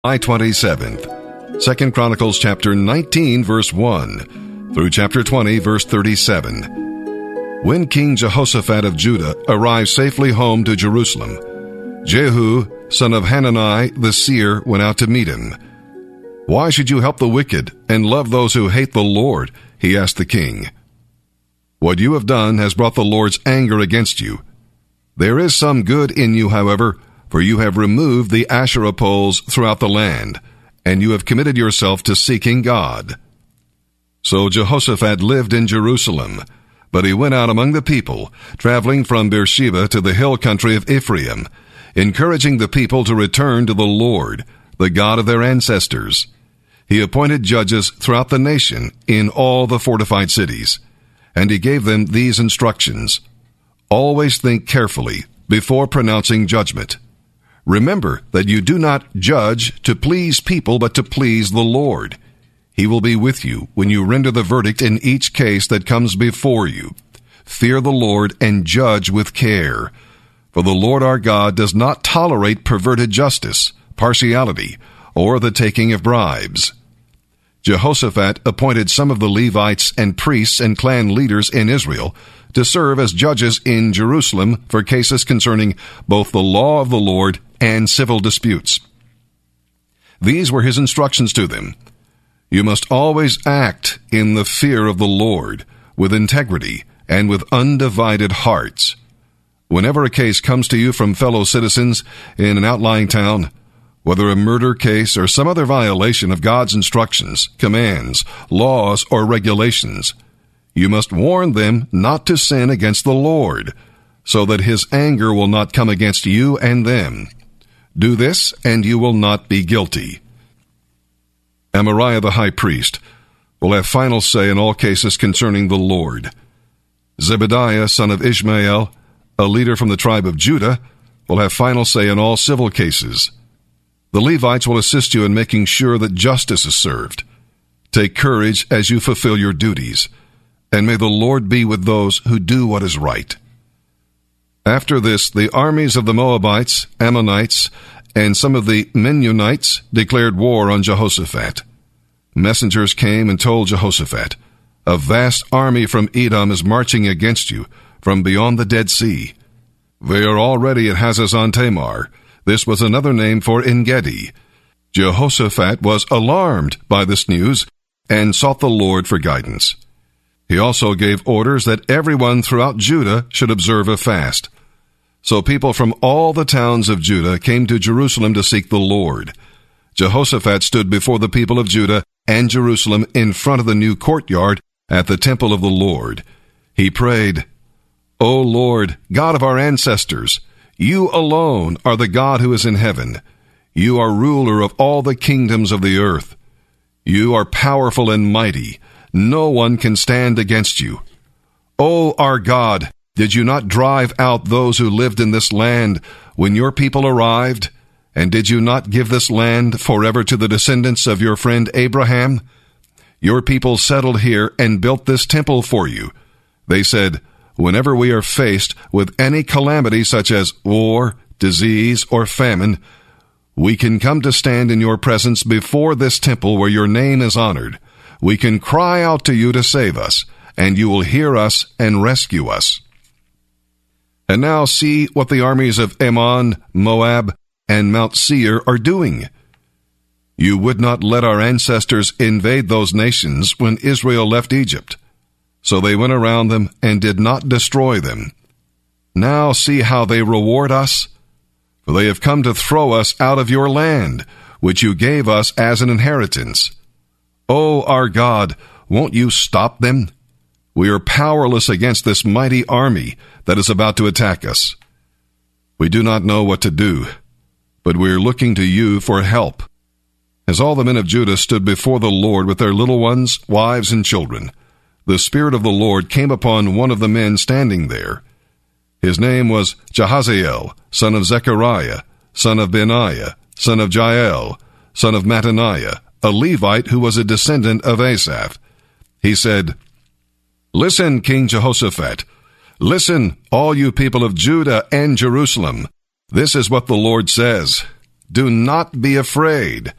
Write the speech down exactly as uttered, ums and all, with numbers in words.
July twenty-seventh, Second Chronicles chapter nineteen, verse one, through chapter twenty, verse thirty-seven. When King Jehoshaphat of Judah arrived safely home to Jerusalem, Jehu, son of Hanani the seer, went out to meet him. "Why should you help the wicked and love those who hate the Lord?" he asked the king. "What you have done has brought the Lord's anger against you. There is some good in you, however, for you have removed the Asherah poles throughout the land, and you have committed yourself to seeking God." So Jehoshaphat lived in Jerusalem, but he went out among the people, traveling from Beersheba to the hill country of Ephraim, encouraging the people to return to the Lord, the God of their ancestors. He appointed judges throughout the nation in all the fortified cities, and he gave them these instructions: "Always think carefully before pronouncing judgment. Remember that you do not judge to please people, but to please the Lord. He will be with you when you render the verdict in each case that comes before you. Fear the Lord and judge with care. For the Lord our God does not tolerate perverted justice, partiality, or the taking of bribes." Jehoshaphat appointed some of the Levites and priests and clan leaders in Israel to serve as judges in Jerusalem for cases concerning both the law of the Lord and civil disputes. These were his instructions to them: "You must always act in the fear of the Lord, with integrity and with undivided hearts. Whenever a case comes to you from fellow citizens in an outlying town, whether a murder case or some other violation of God's instructions, commands, laws, or regulations, you must warn them not to sin against the Lord, so that his anger will not come against you and them. Do this, and you will not be guilty." Amariah the high priest will have final say in all cases concerning the Lord. Zebediah, son of Ishmael, a leader from the tribe of Judah, will have final say in all civil cases. The Levites will assist you in making sure that justice is served. Take courage as you fulfill your duties, and may the Lord be with those who do what is right. After this, the armies of the Moabites, Ammonites, and some of the Mennonites declared war on Jehoshaphat. Messengers came and told Jehoshaphat, "A vast army from Edom is marching against you from beyond the Dead Sea. They are already at Hazazon Tamar." This was another name for En-gedi. Jehoshaphat was alarmed by this news and sought the Lord for guidance. He also gave orders that everyone throughout Judah should observe a fast. So people from all the towns of Judah came to Jerusalem to seek the Lord. Jehoshaphat stood before the people of Judah and Jerusalem in front of the new courtyard at the temple of the Lord. He prayed, "O Lord, God of our ancestors, you alone are the God who is in heaven. You are ruler of all the kingdoms of the earth. You are powerful and mighty. No one can stand against you. O our God, did you not drive out those who lived in this land when your people arrived? And did you not give this land forever to the descendants of your friend Abraham? Your people settled here and built this temple for you. They said, 'Whenever we are faced with any calamity such as war, disease, or famine, we can come to stand in your presence before this temple where your name is honored. We can cry out to you to save us, and you will hear us and rescue us.' And now see what the armies of Ammon, Moab, and Mount Seir are doing. You would not let our ancestors invade those nations when Israel left Egypt. So they went around them and did not destroy them. Now see how they reward us. For they have come to throw us out of your land, which you gave us as an inheritance. O our God, won't you stop them? We are powerless against this mighty army that is about to attack us. We do not know what to do, but we are looking to you for help." As all the men of Judah stood before the Lord with their little ones, wives, and children, the Spirit of the Lord came upon one of the men standing there. His name was Jahaziel, son of Zechariah, son of Benaiah, son of Jael, son of Mattaniah, a Levite who was a descendant of Asaph. He said, "Listen, King Jehoshaphat. Listen, all you people of Judah and Jerusalem. This is what the Lord says. Do not be afraid.